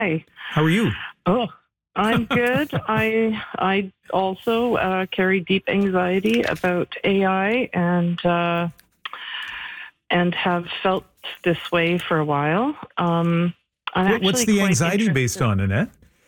Hi. How are you? Oh, I'm good. I also carry deep anxiety about AI and have felt this way for a while. What's the anxiety based on, Annette?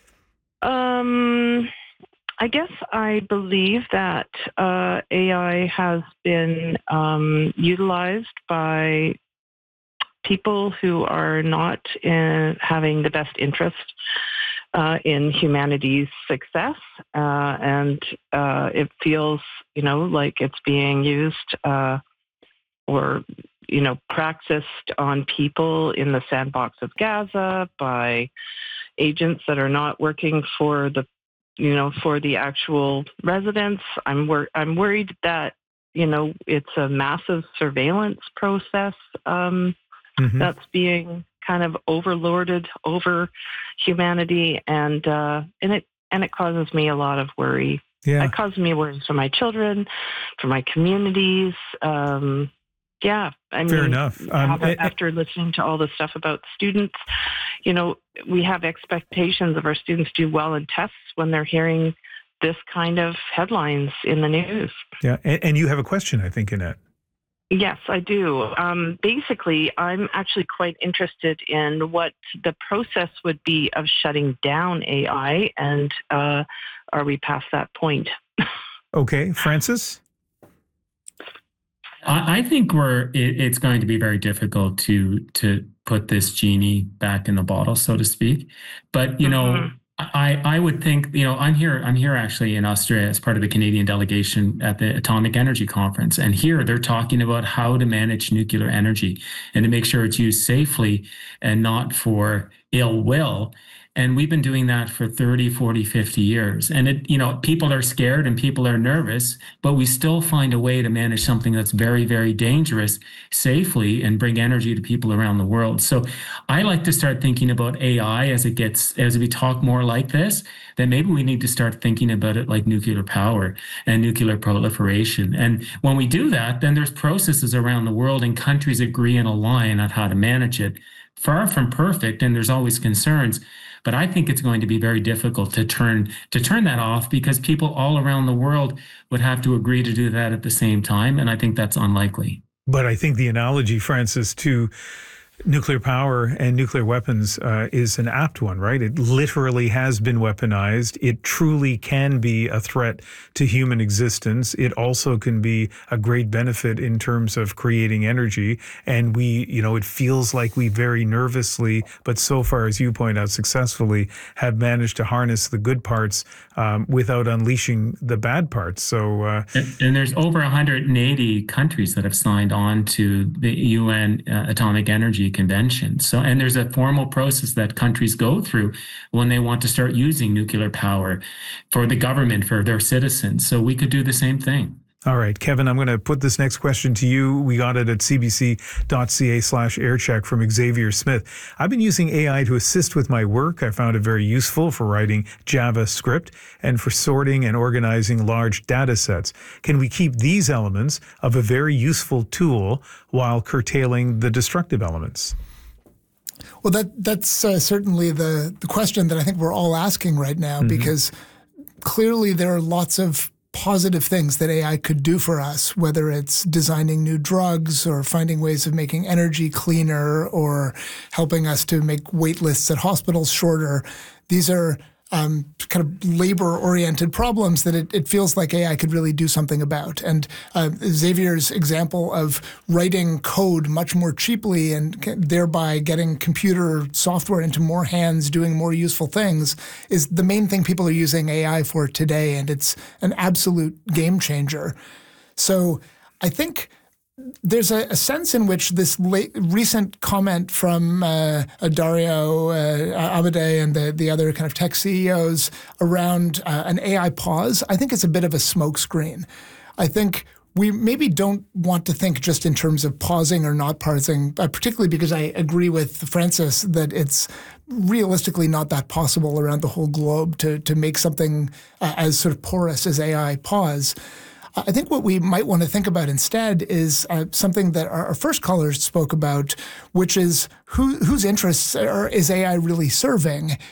I guess I believe that AI has been utilized by people who are not having the best interest in humanity's success, and it feels, like it's being used or practiced on people in the sandbox of Gaza by agents that are not working for the actual residents. I'm worried that it's a massive surveillance process that's being kind of overlorded over humanity, and it causes me a lot of worry. Yeah. It causes me worries for my children, for my communities. Fair enough. After listening to all the stuff about students, we have expectations of our students do well in tests when they're hearing this kind of headlines in the news. Yeah, and you have a question, I think, Annette. Yes, I do. Basically, I'm actually quite interested in what the process would be of shutting down AI, and are we past that point? Okay, Francis? I think it's going to be very difficult to put this genie back in the bottle, so to speak. But I would think, I'm here actually in Australia as part of the Canadian delegation at the Atomic Energy Conference, and here they're talking about how to manage nuclear energy and to make sure it's used safely and not for ill will. And we've been doing that for 30, 40, 50 years. And people are scared and people are nervous, but we still find a way to manage something that's very, very dangerous safely and bring energy to people around the world. So I like to start thinking about AI as we talk more like this, then maybe we need to start thinking about it like nuclear power and nuclear proliferation. And when we do that, then there's processes around the world and countries agree and align on how to manage it. Far from perfect, and there's always concerns. But I think it's going to be very difficult to turn that off because people all around the world would have to agree to do that at the same time. And I think that's unlikely. But I think the analogy, Francis, to nuclear power and nuclear weapons is an apt one, right? It literally has been weaponized. It truly can be a threat to human existence. It also can be a great benefit in terms of creating energy. And it feels like we very nervously, but so far, as you point out, successfully have managed to harness the good parts without unleashing the bad parts. So, and there's over 180 countries that have signed on to the UN Atomic Energy Convention. So, and there's a formal process that countries go through when they want to start using nuclear power for the government, for their citizens. So we could do the same thing. All right, Kevin, I'm going to put this next question to you. We got it at cbc.ca/aircheck from Xavier Smith. I've been using AI to assist with my work. I found it very useful for writing JavaScript and for sorting and organizing large data sets. Can we keep these elements of a very useful tool while curtailing the destructive elements? Well, that's certainly the question that I think we're all asking right now, because clearly there are lots of positive things that AI could do for us, whether it's designing new drugs or finding ways of making energy cleaner or helping us to make wait lists at hospitals shorter. These are kind of labor-oriented problems that it feels like AI could really do something about. And Xavier's example of writing code much more cheaply and thereby getting computer software into more hands, doing more useful things, is the main thing people are using AI for today, and it's an absolute game changer. So I think there's a sense in which this recent comment from Dario Amodei and the other kind of tech CEOs around an AI pause, I think it's a bit of a smokescreen. I think we maybe don't want to think just in terms of pausing or not pausing, particularly because I agree with Francis that it's realistically not that possible around the whole globe to make something as sort of porous as AI pause. I think what we might want to think about instead is something that our first caller spoke about, which is whose interests is AI really serving?